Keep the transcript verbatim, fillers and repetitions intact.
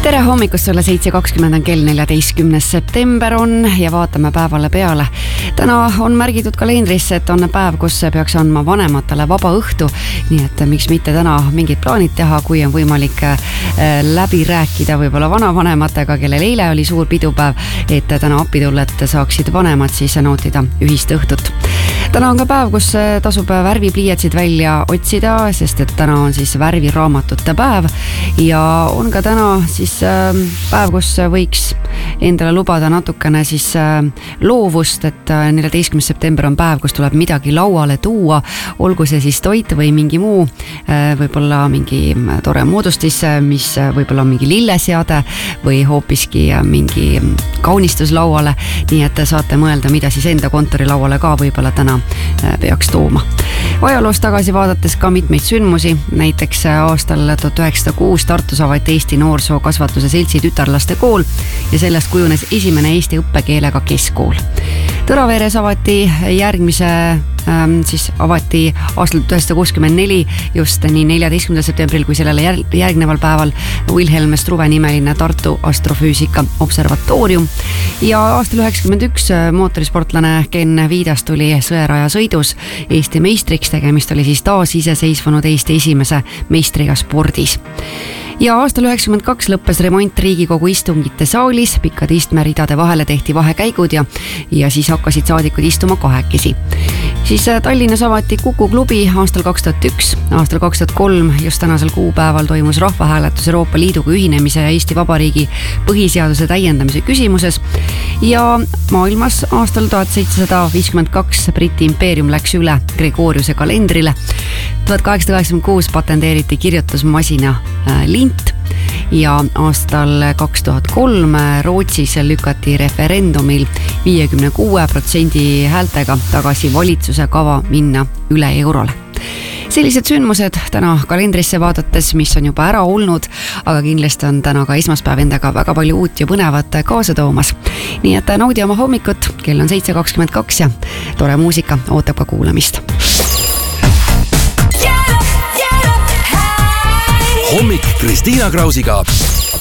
tere hommikust sulle, seitse kakskümmend on kell, neljateistkümnes september on ja vaatame päevale peale. Täna on märgitud kalendrisse, et on päev, kus peaks andma vanematele vaba õhtu, nii et miks mitte täna mingid plaanid teha, kui on võimalik läbi rääkida võib-olla vanavanematega, kellel eile oli suur pidupäev, et täna appi tulla, et saaksid vanemad siis nautida ühist õhtut. Täna on ka päev, kus tasub värvipliiatsid välja otsida, sest et täna on siis värviraamatute päev ja on ka täna siis päev, kus võiks endale lubada natukene siis loovust, et neljateistkümnes september on päev, kus tuleb midagi lauale tuua, olgu see siis toit või mingi muu, võib-olla mingi tore moodustis, mis võib-olla on mingi lilleseade või hoopiski mingi kaunistus lauale, nii et saate mõelda, mida siis enda kontori lauale ka võib-olla täna peaks tooma. Ajaloos tagasi vaadates ka mitmeid sündmusi, näiteks aastal tuhat üheksasada kuus Tartus avati Eesti Noorsoo Kasvatuse Seltsi tütarlaste kool ja sellest kujunes esimene Eesti õppekeelega keskkool. Tõraveres avati järgmise siis avati aastal tuhat üheksasada kuuskümmend neli just nii neljateistkümnendal septembril kui sellele järgneval päeval Wilhelm Struve nimeline Tartu astrofüüsika observatoorium ja aastal üheksakümmend üks mootorisportlane Ken Viidas tuli sõeraja sõidus Eesti meistriks, tegemist oli siis taas iseseisvunud Eesti esimese meistriga spordis. Ja aastal üheksakümmend kaks lõppes remont Riigikogu istungite saalis, pikkade istmeridade vahele tehti vahekäigud ja, ja siis hakkasid saadikud istuma kahekesi. Siis Tallinnas avati Kuku klubi aastal kaks tuhat üks, aastal kaks tuhat kolm just tänasel kuupäeval toimus rahvahääletus Euroopa Liiduga ühinemise ja Eesti Vabariigi põhiseaduse täiendamise küsimuses ja maailmas aastal tuhat seitsesada viiskümmend kaks Briti impeerium läks üle Gregoriuse kalendrile. tuhat kaheksasada kaheksakümmend kuus patenteeriti kirjutusmasina lint ja aastal kaks tuhat kolm Rootsis lükati referendumil viiekümne kuue protsendi häältega tagasi valitsuse kava minna üle eurole. Sellised sündmused täna kalendrisse vaadates, mis on juba ära olnud, aga kindlasti on täna ka esmaspäev endaga väga palju uut ja põnevat kaasa toomas. Nii et naudi oma hommikut, kell on seitse kakskümmend kaks ja tore muusika ootab ka kuulamist. Hommik Kristiina Krausiga.